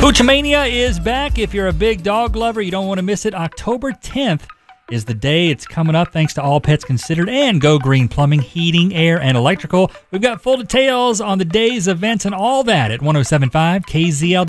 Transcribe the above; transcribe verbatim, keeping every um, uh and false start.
Poochmania is back. If you're a big dog lover, you don't want to miss it. October tenth is the day. It's coming up thanks to All Pets Considered and Go Green Plumbing, Heating, Air, and Electrical. We've got full details on the day's events and all that at ten seventy-five K Z L.